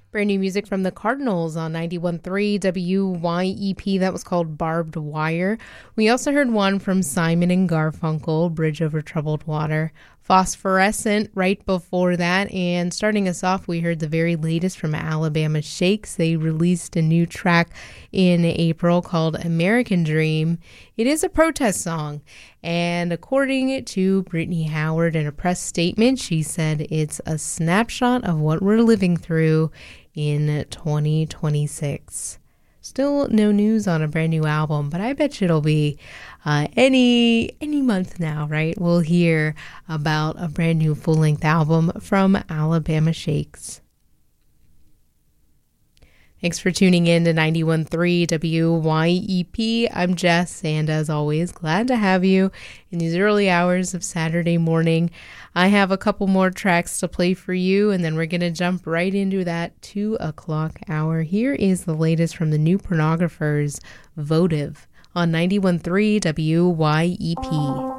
Brand new music from the Cardinals on 91.3 WYEP. That was called Barbed Wire. We also heard one from Simon and Garfunkel, Bridge Over Troubled Water. Phosphorescent right before that. And starting us off, we heard the very latest from Alabama Shakes. They released a new track in April called American Dream. It is a protest song. And according to Brittany Howard in a press statement, she said it's a snapshot of what we're living through in 2026. Still no news on a brand new album, but I bet you it'll be any month now, right? We'll hear about a brand new full-length album from Alabama Shakes. Thanks for tuning in to 91.3 WYEP. I'm Jess, and as always, glad to have you in these early hours of Saturday morning. I have a couple more tracks to play for you, and then we're going to jump right into that 2 o'clock hour. Here is the latest from the New Pornographers, Votive, on 91.3 WYEP.